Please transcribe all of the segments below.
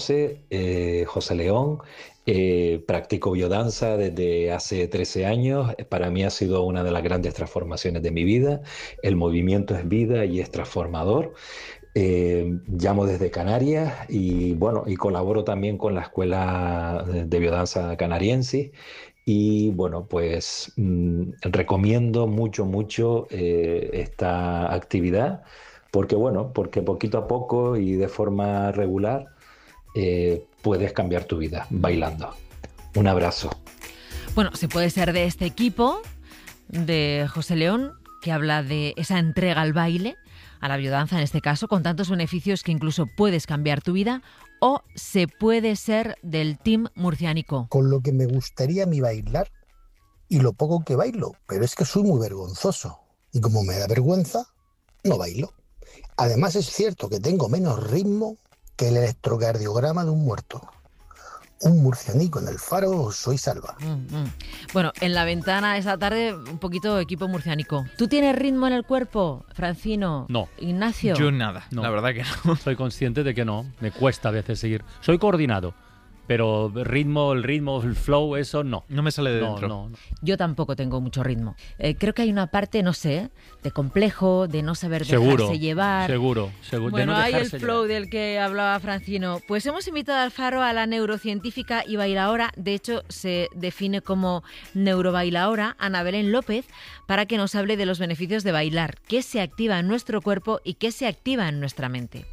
José León, practico biodanza desde hace 13 años. Para mí ha sido una de las grandes transformaciones de mi vida. El movimiento es vida y es transformador. Llamo desde Canarias y bueno, y colaboro también con la Escuela de Biodanza Canariensis. Y bueno, pues recomiendo mucho, mucho esta actividad porque bueno, porque poquito a poco y de forma regular puedes cambiar tu vida bailando. Un abrazo. Bueno, se puede ser de este equipo de José León, que habla de esa entrega al baile, a la biodanza en este caso, con tantos beneficios que incluso puedes cambiar tu vida, o se puede ser del team murciánico. Con lo que me gustaría a mí bailar y lo poco que bailo, pero es que soy muy vergonzoso y como me da vergüenza, no bailo. Además es cierto que tengo menos ritmo que el electrocardiograma de un muerto. Un murcianico en el faro, soy salva. Bueno, en la ventana esa tarde un poquito equipo murciánico. ¿Tú tienes ritmo en el cuerpo, Francino? No. Ignacio. Yo nada, No. la verdad que no. Soy consciente de que no, me cuesta a veces seguir. Soy coordinado, pero el ritmo, el flow, eso no. No me sale de No, dentro. no. Yo tampoco tengo mucho ritmo. Creo que hay una parte, no sé, de complejo, de no saber Seguro, dejarse llevar. seguro. De Bueno, no hay el dejarse flow llevar. del que hablaba Francino. Pues hemos invitado al Faro a la neurocientífica y bailaora, de hecho se define como neurobailaora, Ana Belén López, para que nos hable de los beneficios de bailar, qué se activa en nuestro cuerpo y qué se activa en nuestra mente.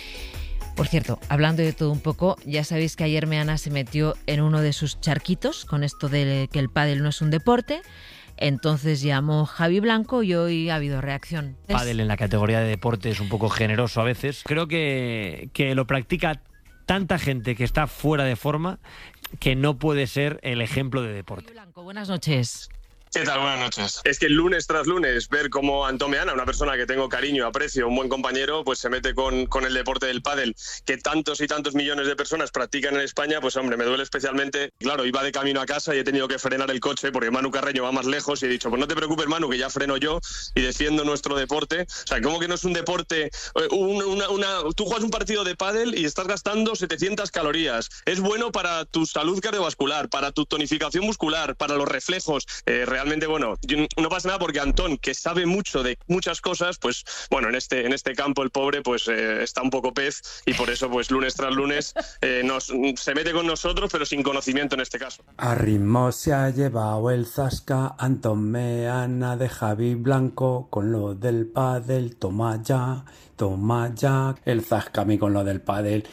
Por cierto, hablando de todo un poco, ya sabéis que ayer Meana se metió en uno de sus charquitos con esto de que el pádel no es un deporte. Entonces llamó Javi Blanco y hoy ha habido reacción. Pádel en la categoría de deporte es un poco generoso a veces. Creo que lo practica tanta gente que está fuera de forma que no puede ser el ejemplo de deporte. Javi Blanco, buenas noches. ¿Qué tal? Buenas noches. Es que lunes tras lunes ver cómo Antón Meana, una persona que tengo cariño, aprecio, un buen compañero, pues se mete con el deporte del pádel, que tantos y tantos millones de personas practican en España, pues hombre, me duele especialmente. Claro, iba de camino a casa y he tenido que frenar el coche porque Manu Carreño va más lejos y he dicho, pues no te preocupes, Manu, que ya freno yo y defiendo nuestro deporte. O sea, ¿cómo que no es un deporte? Tú juegas un partido de pádel y estás gastando 700 calorías. Es bueno para tu salud cardiovascular, para tu tonificación muscular, para los reflejos. Realmente, bueno, no pasa nada porque Antón, que sabe mucho de muchas cosas, pues bueno, en este campo el pobre pues está un poco pez y por eso pues lunes tras lunes se mete con nosotros, pero sin conocimiento en este caso. A ritmo se ha llevado el zasca Antón Meana de Javi Blanco con lo del pádel, toma ya, el zasca a mí con lo del pádel,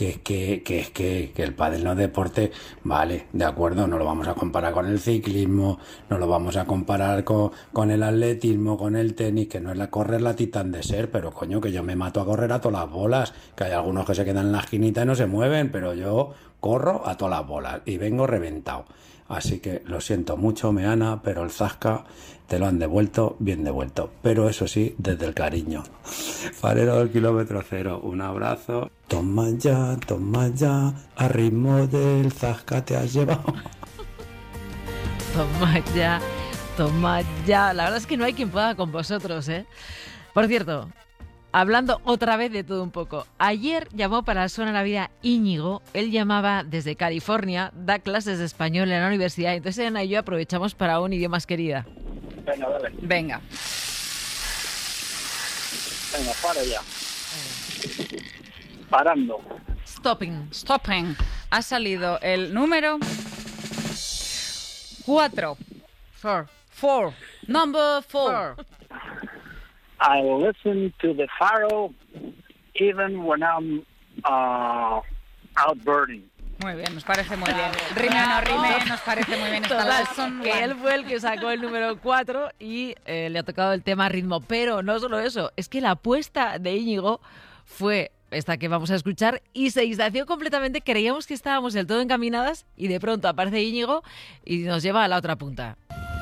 que el pádel no es deporte, vale, de acuerdo, no lo vamos a comparar con el ciclismo, no lo vamos a comparar con el atletismo, con el tenis, que no es correr la Titán de Ser, pero coño, que yo me mato a correr a todas las bolas, que hay algunos que se quedan en la esquinita y no se mueven, pero yo corro a todas las bolas y vengo reventado. Así que lo siento mucho, Meana, pero el zasca te lo han devuelto bien devuelto. Pero eso sí, desde el cariño. Farero del kilómetro cero, un abrazo. Toma ya, a ritmo del zasca te has llevado. Toma ya. La verdad es que no hay quien pueda con vosotros, ¿eh? Por cierto, hablando otra vez de todo un poco. Ayer llamó para Suena la Vida Íñigo. Él llamaba desde California, da clases de español en la universidad. Entonces Ana y yo aprovechamos para un idioma querida. Venga, dale. Venga. Venga, para ya. Parando. Stopping. Ha salido el número 4. Four. Number 4. I listen to the Faro even when I'm out birding. Muy bien, nos parece muy bien. Rime o no rime, nos parece muy bien. Total, que él fue el que sacó el número 4 y le ha tocado el tema ritmo. Pero no solo eso, es que la apuesta de Íñigo fue esta que vamos a escuchar y se distanció completamente. Creíamos que estábamos del todo encaminadas y de pronto aparece Íñigo y nos lleva a la otra punta.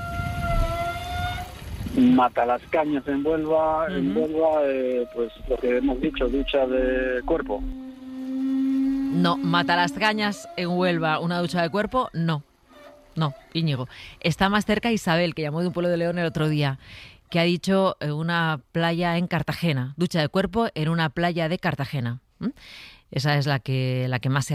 Mata las cañas en Huelva, pues lo que hemos dicho, ducha de cuerpo. No, mata las cañas en Huelva, una ducha de cuerpo, no, Íñigo. Está más cerca Isabel, que llamó de un pueblo de León el otro día, que ha dicho una playa en Cartagena, ducha de cuerpo en una playa de Cartagena. esa es la que más se